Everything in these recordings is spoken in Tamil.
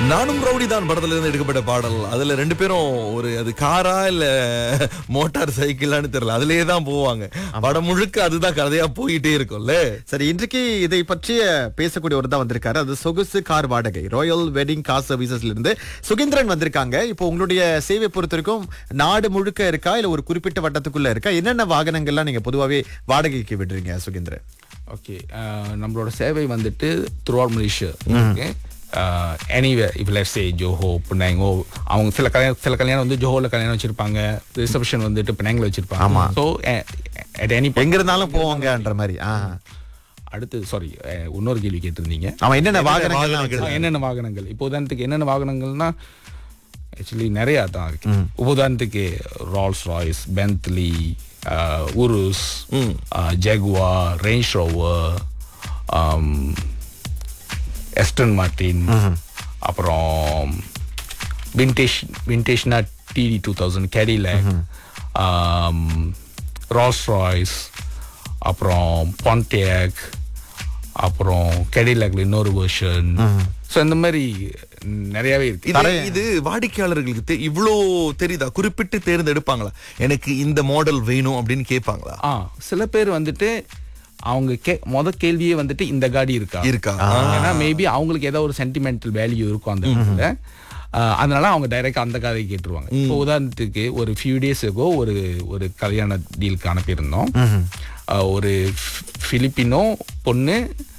நானும் ரவுடி தான் படத்துல இருந்து எடுக்கப்பட்ட பாடல். அதுல ரெண்டு பேரும் ஒரு அது காரா இல்ல மோட்டார் சைக்கிளான்னு தெரியல, அதுலயே தான் போவாங்க. படம் முழுக்க அதுதான் கதையா போயிட்டே இருக்கும்ல. சரி, இன்றைக்கு இதை பற்றிய பேசக்கூடிய ஒரு தான் வந்திருக்காரு. அது சொகுசு கார் வாடகை ராயல் வெட்டிங் கார் சர்வீசஸ்ல இருந்து சுகேந்திரன் வந்திருக்காங்க. இப்போ உங்களுடைய சேவை பொறுத்த வரைக்கும் நாடு முழுக்க இருக்கா இல்ல ஒரு குறிப்பிட்ட வட்டத்துக்குள்ள இருக்கா? என்னென்ன வாகனங்கள்லாம் நீங்க பொதுவாகவே வாடகைக்கு விடுறீங்க சுகேந்திரன்? ஓகே, நம்மளோட சேவை வந்துட்டு through out Malaysia. Okay, anywhere if let's say Zoho, பினாங்கோ, அவங்க சில கல்யாணம் வந்து ஜோஹோல கல்யாணம் வச்சிருப்பாங்க, ரிசப்ஷன் வந்துட்டு பினாங்ல வச்சிருப்பாங்க. ஸோ அட் எனி எங்க இருந்தாலும் போவாங்கன்ற மாதிரி. அடுத்து சாரி, இன்னொரு கேள்வி கேட்டிருந்தீங்க. அவன் என்னென்ன வாகனங்கள் என்னென்ன வாகனங்கள், இப்போ உதாரணத்துக்கு என்னென்ன வாகனங்கள்னா ஆக்சுவலி நிறையா தான் இருக்கு. உதாரணத்துக்கு Rolls Royce, பென்த்லி, Urs, ஜெகுவார், range rover, எஸ்டன் Martin, அப்புறம் விண்டேஜ்னா டிடி 2000, கேடிலாக், ரால்ஸ் ராய்ஸ், அப்புறம் பாண்டியாக், அப்புறம் கேடிலாக்ல இன்னொரு வெர்ஷன். ஸோ இந்த மாதிரி நிறையவே இருக்கு. இது வாடிக்கையாளர்களுக்கு இவ்வளோ தெரியுதா? குறிப்பிட்டு தேர்ந்தெடுப்பாங்களா, எனக்கு இந்த மாடல் வேணும் அப்படின்னு கேட்பாங்களா? சில பேர் வந்துட்டு அவங்க முத கேள்வியே வந்துட்டு இந்த காடி இருக்கா. ஏன்னா மேபி அவங்களுக்கு ஏதோ ஒரு சென்டிமெண்டல் வேல்யூ இருக்கும் அந்த இடத்துல. அதனால அவங்க டைரக்டா அந்த கதையை கேட்டுருவாங்க. இப்போ உதாரணத்துக்கு ஒரு ஃபியூ டேஸ் ago ஒரு கல்யாண டீலுக்கு அனுப்பியிருந்தோம். ஒரு பிலிப்பினோ பொண்ணு,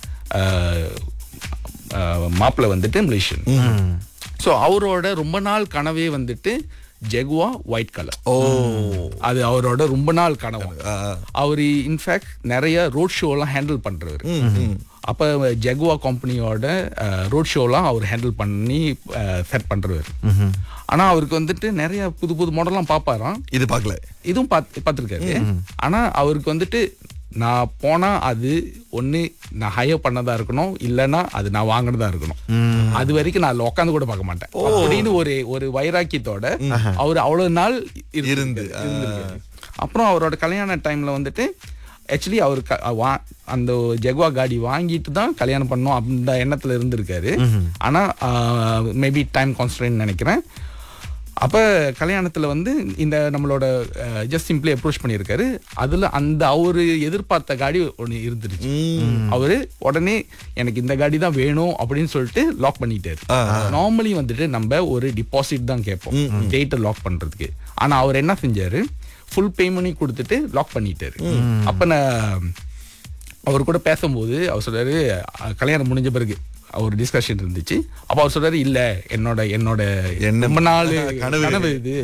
மாப்பிள்ளை வந்துட்டு மலேசியன். ஸோ அவரோட ரொம்ப நாள் கனவே வந்துட்டு ஜெகுவா ஒயிட் கலர். அது அவரோட ரொம்ப நாள் கனவு. அவரு இன்ஃபேக்ட் நிறைய ரோட் ஷோலாம் ஹேண்டில் பண்றவர். அப்ப ஜெகுவா கம்பெனியோட ரோட் ஷோலாம் அவர் ஹேண்டில் பண்ணி செட் பண்றவர். ஆனா அவருக்கு வந்துட்டு நிறைய புது புது மாடல்லாம் பாப்பாராம். இது பார்க்கல, இதுவும் பார்த்துருக்காரு. ஆனா அவருக்கு வந்துட்டு நான் போனா அது ஒண்ணு நான் ஹையர் பண்ணதா இருக்கணும், இல்லைன்னா அது நான் வாங்கினதா இருக்கணும். அது வரைக்கும் நான் உட்காந்து கூட பார்க்க மாட்டேன் அப்படின்னு ஒரு வைராக்கியத்தோட அவர் அவ்வளவு நாள் இருந்து. அப்புறம் அவரோட கல்யாண டைம்ல வந்துட்டு ஆக்சுவலி அவருக்கு அந்த ஜெகுவா காடி வாங்கிட்டு தான் கல்யாணம் பண்ணோம் அந்த எண்ணத்துல இருந்திருக்காரு. ஆனா மேபி டைம் கான்ஸ்டன்ட் நினைக்கிறேன். அப்ப கல்யாணத்துல வந்து இந்த நம்மளோட ஜஸ்ட் சிம்பிளி அப்ரோச் பண்ணியிருக்காரு. அதுல அந்த அவரு எதிர்பார்த்த காடி ஒண்ணு இருந்துருச்சு. அவரு உடனே எனக்கு இந்த காடி தான் வேணும் அப்படின்னு சொல்லிட்டு லாக் பண்ணிட்டாரு. நார்மலி வந்துட்டு நம்ம ஒரு டிபாசிட் தான் கேட்போம் டேட்டை லாக் பண்றதுக்கு. ஆனா அவர் என்ன செஞ்சாரு, ஃபுல் பேமெண்ட் கொடுத்துட்டு லாக் பண்ணிட்டாரு. அப்ப நான் அவர் கூட பேசும்போது அவர் சொல்றாரு, கல்யாணம் முடிஞ்ச பிறகு ஒரு டிஸ்கஷன் இருந்துச்சு. அப்ப அவர் சொல்றாரு, இல்ல என்னோட ரொம்ப நாள் கனவு இது.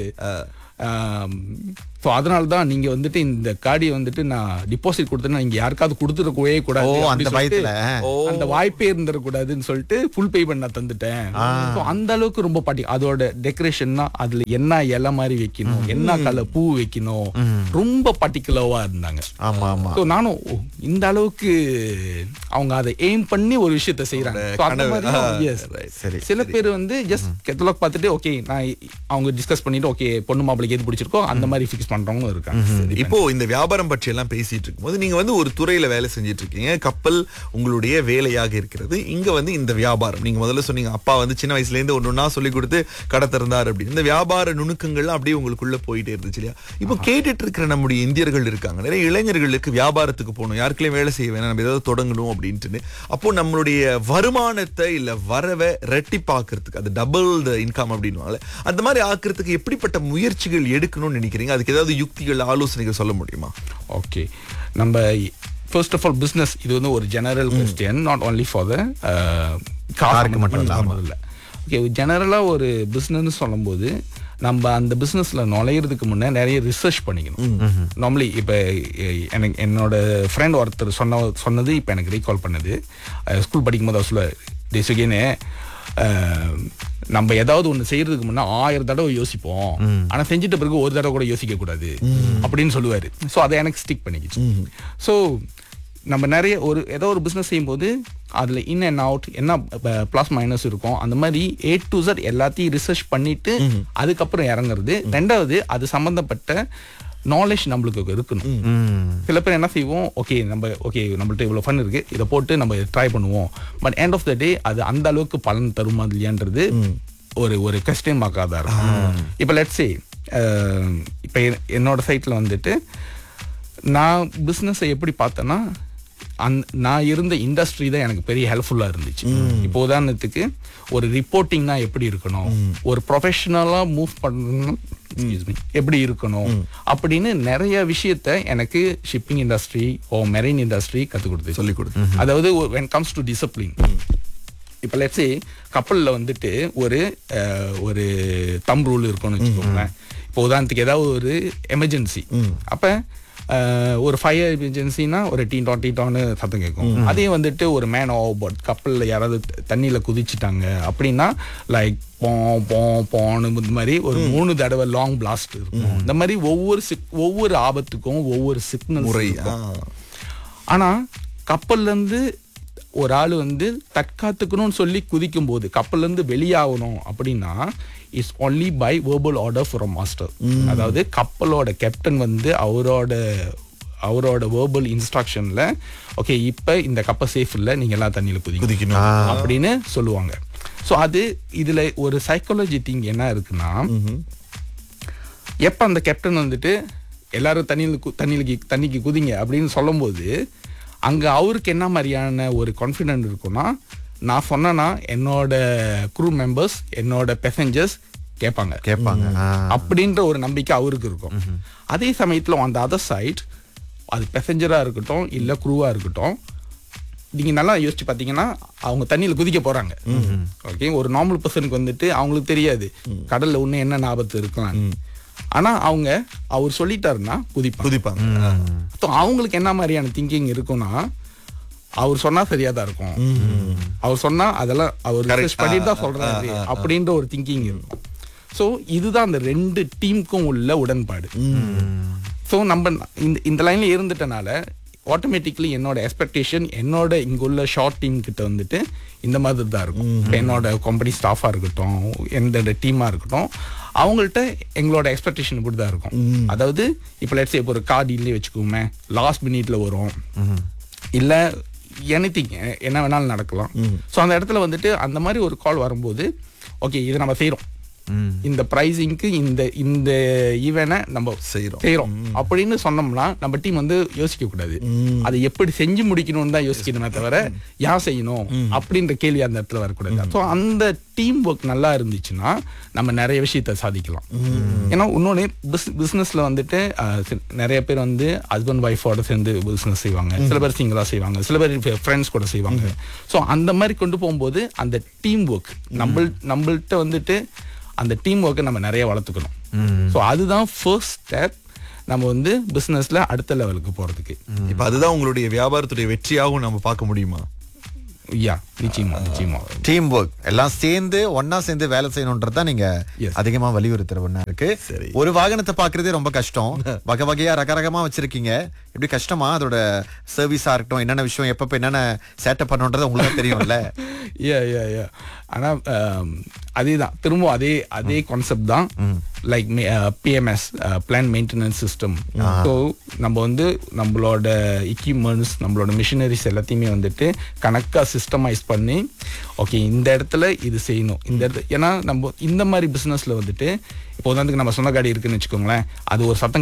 ஸோ அதனால தான் நீங்க வந்துட்டு இந்த காடியை வந்துட்டு நான் டிபாசிட் கொடுத்தேன்னா நீங்க யாருக்காவது கொடுத்துடவே கூடாது, அந்த வாய்ப்பே இருந்துடக்கூடாதுன்னு சொல்லிட்டு ஃபுல் பேமெண்ட் நான் தந்துட்டேன். அந்த அளவுக்கு ரொம்ப அதோட டெக்கரேஷன்னா அதுல என்ன இலை மாதிரி வைக்கணும், என்ன கலர் பூ வைக்கணும், ரொம்ப பர்டிகுலரா இருந்தாங்க. ஸோ நானும் இந்த அளவுக்கு அவங்க அதை எய்ம் பண்ணி ஒரு விஷயத்த செய்யறாங்க. சில பேர் வந்து ஜஸ்ட் கெட்டலாக் பார்த்துட்டு ஓகே நான் அவங்க டிஸ்கஸ் பண்ணிட்டு ஓகே பொண்ணு மாப்பிளைக்கு எது பிடிச்சிருக்கோ அந்த மாதிரி ஃபிக்ஸ் பண்றவங்க இருக்காங்க. இப்போ இந்த வியாபாரம் பற்றி எல்லாம் பேசிட்டு இருக்கும்போது நீங்க வந்து ஒரு துறையில வேலை செஞ்சிட்டு இருக்கீங்க, கப்பல் உங்களுடைய வேலையாக இருக்கிறது. இங்க வந்து இந்த வியாபாரம் நீங்க முதல்ல சொன்னீங்க, அப்பா வந்து சின்ன வயசுல இருந்து ஒன்னொன்னா சொல்லி கொடுத்து கடை திறந்தார் அப்படின்னு. இந்த வியாபார நுணுக்கங்கள்லாம் அப்படியே உங்களுக்குள்ள போயிட்டே இருந்துச்சு இல்லையா? இப்போ கேட்டுட்டு இருக்கிற நம்முடைய இந்தியர்கள் இருக்காங்க, நிறைய இளைஞர்களுக்கு வியாபாரத்துக்கு போகணும், யாருக்குள்ளேயும் வேலை செய்ய வேணாம், நம்ம ஏதாவது தொடங்கணும் அப்படின்ட்டு. அப்போ நம்மளுடைய வருமானத்தை இல்ல வரவை ரெட்டிப்பாக்குறதுக்கு, அது டபுள் த இன்கம் அப்படின்னு அந்த மாதிரி ஆக்குறதுக்கு எப்படிப்பட்ட முயற்சிகள் எடுக்கணும்னு நினைக்கிறீங்க? அதுக்கு ஏதாவது யுக்திகள், ஆலோசனைகள் சொல்ல முடியுமா? ஓகே, நம்ம ஃபர்ஸ்ட் ஆஃப் ஆல் பிசினஸ் இது வந்து ஒரு general question, not only for the காருக்கு மட்டும் இல்லை. ஓகே, ஜெனரலா ஒரு பிசினஸ் சொல்லும்போது நம்ம அந்த பிசினஸ்ல நுழையிறதுக்கு முன்னே நிறைய ரிசர்ச் பண்ணிக்கணும். நார்மலி இப்போ எனக்கு என்னோட ஃப்ரெண்ட் ஒருத்தர் சொன்னது இப்போ எனக்கு ரீகால் பண்ணது. ஸ்கூல் படிக்கும்போது அவர் சொல்ல நம்ம ஏதாவது ஒண்ணு செய்யறதுக்கு முன்னா 1000 தடவை யோசிப்போம், ஆனா செஞ்சிட்ட பிறகு ஒரு தடவை கூட யோசிக்க கூடாது அப்படின்னு சொல்லுவாரு. ஸோ அதை எனக்கு ஸ்டிக் பண்ணிக்கிச்சு. ஸோ நம்ம நிறைய ஏதோ ஒரு பிசினஸ் செய்யும்போது அதுல இன் அண்ட் அவுட் என்ன பிளஸ் மைனஸ் இருக்கும், அந்த மாதிரி A to Z எல்லாத்தையும் ரிசர்ச் பண்ணிட்டு அதுக்கப்புறம் இறங்குறது. ரெண்டாவது அது சம்பந்தப்பட்ட நாலேஜ் நம்மளுக்கு இருக்கணும். சில பேர் என்ன செய்வோம், நம்மள்ட்ட இவ்வளவு ஃபன் இருக்கு, இதை போட்டு நம்ம ட்ரை பண்ணுவோம், பட் எண்ட் ஆஃப் த டே அது அந்த அளவுக்கு பலன் தருமா இல்லையான்றது ஒரு கொஸ்டின் மார்க்காக தான் இருக்கும். இப்போ லெட்ஸ் சே இப்போ என்னோட சைட்ல வந்துட்டு நான் பிஸ்னஸை எப்படி பார்த்தேன்னா, நான் இருந்த இண்டஸ்ட்ரி தான் எனக்கு பெரிய ஹெல்ப்ஃபுல்லா இருந்துச்சு. இப்போ உதாரணத்துக்கு ஒரு ரிப்போர்ட்டிங்னா எப்படி இருக்கணும், ஒரு ப்ரொஃபஷனலா மூவ் பண்ணணும் எப்படி இருக்கணும் அப்படின்னு நிறைய விஷயத்த எனக்கு ஷிப்பிங் இண்டஸ்ட்ரி மெரைன் இண்டஸ்ட்ரி கற்றுக் கொடுத்து சொல்லிக் கொடுத்து, அதாவது when comes to discipline, இப்போ லெட்ஸ் சே கப்பலில் வந்துட்டு ஒரு தம் ரூல் இருக்கும்னு வச்சுக்கோங்களேன். இப்போ உதாரணத்துக்கு ஏதாவது ஒரு எமர்ஜென்சி, அப்போ ஒரு ஃபயர் எமர்ஜென்சினா ஒரு டீட்டான்னு சத்தம் கேட்கும். அதே வந்துட்டு ஒரு மேன் ஓவர்போர்ட் கப்பலில் யாராவது தண்ணியில் குதிச்சுட்டாங்க அப்படின்னா லைக் போன்னு இந்த மாதிரி ஒரு 3 தடவை லாங் பிளாஸ்ட் இருக்கும். இந்த மாதிரி ஒவ்வொரு ஆபத்துக்கும் ஒவ்வொரு சிக்னல் முறை. ஆனா கப்பல்ல இருந்து ஒரு ஆள் வந்து தற்காத்துக்கணும்னு சொல்லி குதிக்கும் போது கப்பல்ல இருந்து வெளியாகணும் அப்படின்னா is only by verbal order from master. அதாவது கப்பலோட கேப்டன் வந்து அவரோட வெர்பல் இன்ஸ்ட்ரக்ஷன்ல ஓகே இப்ப இந்த கப்பல் சேஃப் இல்ல, நீங்க எல்லாம் தண்ணியில குதிக்கணும் அப்படின்னு சொல்லுவாங்க. ஸோ அது இதுல ஒரு சைக்காலஜி திங் என்ன இருக்குன்னா, எப்ப அந்த கேப்டன் வந்துட்டு எல்லாரும் தண்ணிக்கு குதிங்க அப்படின்னு சொல்லும் போது அங்க அவருக்கு என்ன மாதிரியான ஒரு கான்ஃபிடென்ட் இருக்கும்னா, நான் சொன்னா என்னோட க்ரூ மெம்பர்ஸ் என்னோட பேசஞ்சர்ஸ் கேட்பாங்க அப்படின்ற ஒரு நம்பிக்கை அவருக்கு இருக்கும். அதே சமயத்துல அந்த அதர் சைட் அது பேசஞ்சரா இருக்கட்டும் இல்ல க்ரூவா இருக்கட்டும், நீங்க நல்லா யோசிச்சு பாத்தீங்கன்னா அவங்க தண்ணியில குதிக்க போறாங்க. ஓகே, ஒரு நார்மல் பர்சனுக்கு வந்துட்டு அவங்களுக்கு தெரியாது கடல்ல ஒண்ணு என்ன ஆபத்து இருக்கலாம். ஆனா அவர் சொல்லிட்டாருன்னா குதிப்பாங்க. அவங்களுக்கு என்ன மாதிரியான திங்கிங் இருக்கும்னா, அவர் சொன்னா சரியாதான் இருக்கும், அவர் சொன்னா அதெல்லாம் அவர் ரிசர்ச் பண்ணிட்டு தான் சொல்றாரு அப்படின்ற ஒரு திங்கிங் இருக்கும். ஸோ இதுதான் அந்த 2 டீமுக்கும் உள்ள உடன்பாடு. ஸோ நம்ம இந்த லைன்ல இருந்துட்டனால ஆட்டோமேட்டிக்லி என்னோட எக்ஸ்பெக்டேஷன் என்னோட இங்க உள்ள ஷார்ட் டீம் கிட்ட வந்துட்டு இந்த மாதிரி தான் இருக்கும். என்னோட கம்பெனி ஸ்டாஃபா இருக்கட்டும் எந்த டீமா இருக்கட்டும் அவங்கள்ட்ட எங்களோட எக்ஸ்பெக்டேஷன் இப்படி தான் இருக்கும். அதாவது இப்போ லெட்ஸ் சே இப்போ ஒரு கார் டீல்லே வச்சுக்கோமே, லாஸ்ட் மினிட்ல வரும் இல்ல எனிதிங் என்ன வேணாலும் நடக்கலாம். ஸோ அந்த இடத்துல வந்துட்டு அந்த மாதிரி ஒரு கால் வரும்போது ஓகே இதை நம்ம செய்யறோம், இந்த பிரைசிங்க்கு இந்த ஈவெனை நம்ம செய்யறோம் அப்படின்னு சொன்னோம்னா நம்ம டீம் வந்து யோசிக்க கூடாது, அதை எப்படி செஞ்சு முடிக்கணும்னு தான் யோசிக்கணுமே தவிர யார் செய்யணும் அப்படின்ற கேள்வி அந்த இடத்துல வரக்கூடாது. ஸோ அந்த டீம் ஒர்க் நல்லா இருந்துச்சுன்னா நம்ம நிறைய விஷயத்த சாதிக்கலாம். ஏன்னா இன்னொன்னு பிசினஸ்ல வந்துட்டு நிறைய பேர் வந்து ஹஸ்பண்ட் ஒய்ஃபோட சேர்ந்து பிசினஸ் செய்வாங்க, சில பேர் சிங்கிளா செய்வாங்க, சில பேர் ஃப்ரெண்ட்ஸ் கூட செய்வாங்க. ஸோ அந்த மாதிரி கொண்டு போகும்போது அந்த டீம் ஒர்க் நம்மள்ட்ட வந்துட்டு அந்த டீம் ஒர்க்கை நம்ம நிறைய வளர்த்துக்கணும். ஸோ அதுதான் ஃபர்ஸ்ட் ஸ்டெப் நம்ம வந்து பிசினஸ்ல அடுத்த லெவலுக்கு போறதுக்கு. இப்ப அதுதான் உங்களுடைய வியாபாரத்துடைய வெற்றியாகவும் நம்ம பார்க்க முடியுமா? நிச்சயமா டீம் ஒர்க் எல்லாம் சேர்ந்து ஒன்னா சேர்ந்து வேலை செய்யணும்ன்றதா நீங்க அதிகமா வலியுறுத்துற ஒண்ணா இருக்கு. ஒரு வாகனத்தை பாக்குறதே ரொம்ப கஷ்டம், வகை வகையா ரகரகமா வச்சிருக்கீங்க. எப்படி கஷ்டமா அதோட சர்வீஸா இருக்கட்டும், என்னென்ன விஷயம் எப்ப என்னென்ன சேட்டப் பண்ணணும்ன்றது உங்களுக்கு தெரியும்ல. ஆனா அதேதான் திரும்ப அதே கான்செப்ட் தான் like PMS plan maintenance system. So நம்ம வந்து நம்மளோட எக்யூப்மெண்ட்ஸ் நம்மளோட மிஷினரிஸ் எல்லாத்தையுமே வந்துட்டு கணக்கா சிஸ்டமைஸ் பண்ணி ஓகே இந்த இடத்துல இது செய்யணும், இந்த இடத்துல. ஏன்னா நம்ம இந்த மாதிரி பிசினஸ்ல வந்துட்டு இப்போ உதாரணத்துக்கு நம்ம சொந்த காடி இருக்குன்னு வச்சுக்கோங்களேன், அது ஒரு சத்தம்